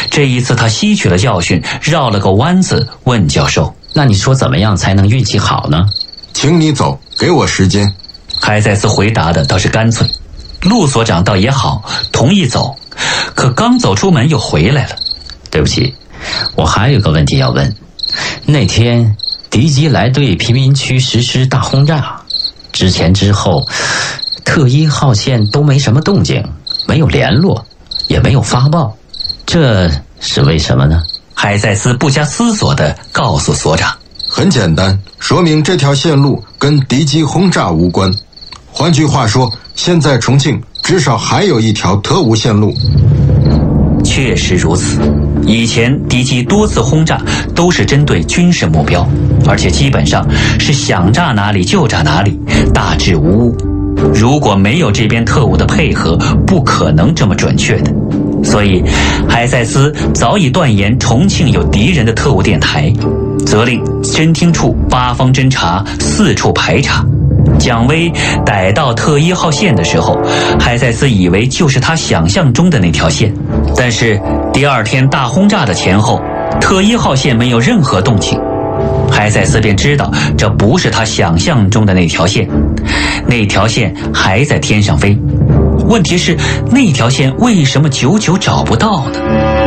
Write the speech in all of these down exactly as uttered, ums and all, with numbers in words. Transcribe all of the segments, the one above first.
这一次他吸取了教训，绕了个弯子问教授：“ 那你说怎么样才能运气好呢？”“ 请你走，给我时间。” 海塞斯回答的倒是干脆。陆所长倒也好，同意走，可刚走出门又回来了。 “对不起，我还有个问题要问。那天敌机来对贫民区实施大轰炸，之前之后特一号线都没什么动静，没有联络，也没有发报，这是为什么呢？” 海塞斯不加思索地告诉所长：“ 很简单，说明这条线路跟敌机轰炸无关。换句话说，现在重庆至少还有一条特务线路。” 确实如此，以前敌机多次轰炸都是针对军事目标，而且基本上是想炸哪里就炸哪里，大致无误。如果没有这边特务的配合，不可能这么准确的。所以海塞斯早已断言重庆有敌人的特务电台，责令侦听处八方侦察，四处排查。蒋威逮到特一号线的时候，海塞斯以为就是他想象中的那条线，但是第二天大轰炸的前后，特一号线没有任何动静，海塞斯便知道这不是他想象中的那条线，那条线还在天上飞。问题是那条线为什么久久找不到呢？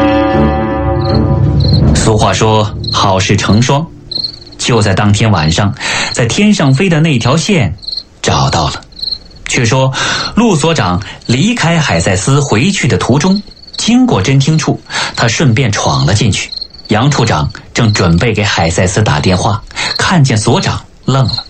俗话说好事成双，就在当天晚上，在天上飞的那条线找到了。却说陆所长离开海塞斯回去的途中，经过侦听处，他顺便闯了进去。杨处长正准备给海塞斯打电话，看见所长愣了。